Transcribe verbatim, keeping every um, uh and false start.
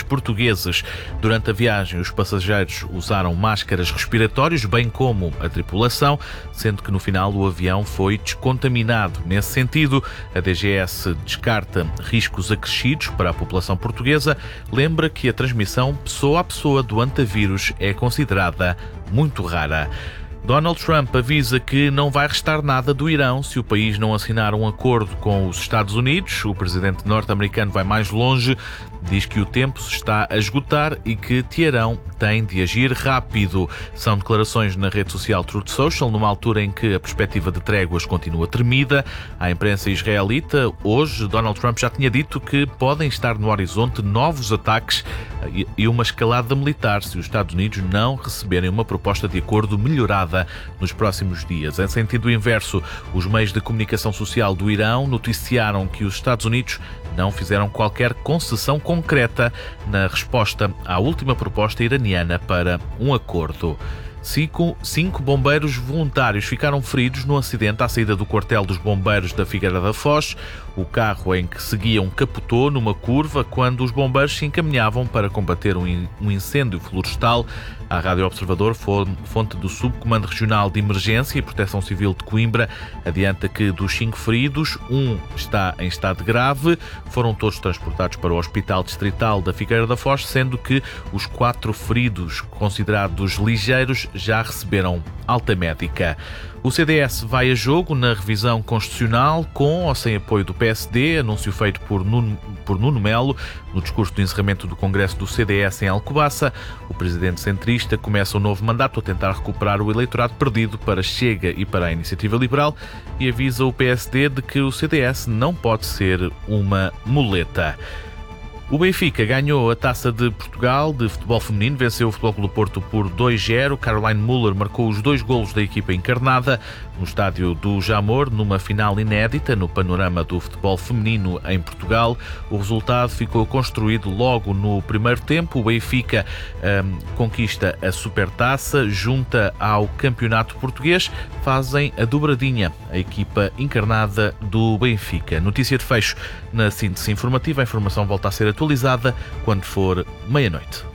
portugueses. Durante a viagem, os passageiros usaram máscaras respiratórias, bem como a tripulação, sendo que no final o avião foi descontaminado. Nesse sentido, a D G S descarta riscos acrescidos para a população portuguesa, lembra que a transmissão pessoa a pessoa do antavírus é considerada muito rara. Donald Trump avisa que não vai restar nada do Irão se o país não assinar um acordo com os Estados Unidos. O presidente norte-americano vai mais longe, diz que o tempo se está a esgotar e que Teherão tem de agir rápido. São declarações na rede social Truth Social, numa altura em que a perspectiva de tréguas continua tremida. À imprensa israelita, hoje, Donald Trump já tinha dito que podem estar no horizonte novos ataques e uma escalada militar se os Estados Unidos não receberem uma proposta de acordo melhorada nos próximos dias. Em sentido inverso, os meios de comunicação social do Irão noticiaram que os Estados Unidos não fizeram qualquer concessão concreta na resposta à última proposta iraniana para um acordo. Cinco, cinco bombeiros voluntários ficaram feridos no acidente à saída do quartel dos bombeiros da Figueira da Foz. O carro em que seguiam capotou numa curva quando os bombeiros se encaminhavam para combater um incêndio florestal. A Rádio Observador, fonte do Subcomando Regional de Emergência e Proteção Civil de Coimbra, adianta que dos cinco feridos, um está em estado grave. Foram todos transportados para o Hospital Distrital da Figueira da Foz, sendo que os quatro feridos, considerados ligeiros, já receberam alta médica. O C D S vai a jogo na revisão constitucional, com ou sem apoio do P S D, anúncio feito por Nuno, por Nuno Melo no discurso do encerramento do Congresso do C D S em Alcobaça. O presidente centrista começa um novo mandato a tentar recuperar o eleitorado perdido para Chega e para a Iniciativa Liberal e avisa o P S D de que o C D S não pode ser uma muleta. O Benfica ganhou a Taça de Portugal de futebol feminino, venceu o Futebol Clube do Porto por dois a zero. Caroline Müller marcou os dois golos da equipa encarnada no estádio do Jamor, numa final inédita no panorama do futebol feminino em Portugal. O resultado ficou construído logo no primeiro tempo. O Benfica hum, conquista a Supertaça, junta ao Campeonato Português, fazem a dobradinha a equipa encarnada do Benfica. Notícia de fecho na síntese informativa. A informação volta a ser atualizada quando for meia-noite.